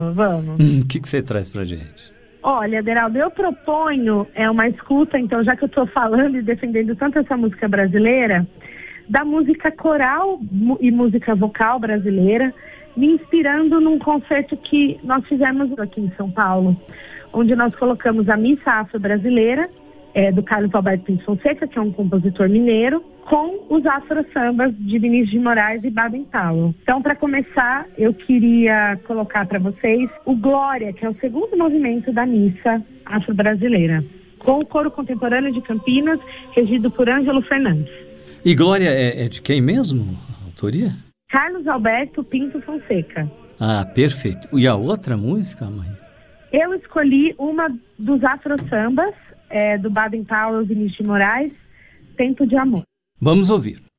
Vamos. O que você traz pra gente? Olha, Aderaldo, eu proponho uma escuta, então, já que eu estou falando e defendendo tanto essa música brasileira, da música coral e música vocal brasileira, me inspirando num concerto que nós fizemos aqui em São Paulo, onde nós colocamos a Missa Afro-Brasileira, do Carlos Alberto Pinto Fonseca, que é um compositor mineiro, com os afro-sambas de Vinícius de Moraes e Baden Powell. Então, para começar, eu queria colocar para vocês o Glória, que é o segundo movimento da Missa Afro-Brasileira, com o coro contemporâneo de Campinas, regido por Ângelo Fernandes. E Glória é de quem mesmo, a autoria? Carlos Alberto Pinto Fonseca. Ah, perfeito. E a outra música, mãe? Eu escolhi uma dos afro-sambas, do Baden Powell e Vinícius de Moraes, Tempo de Amor. Vamos ouvir.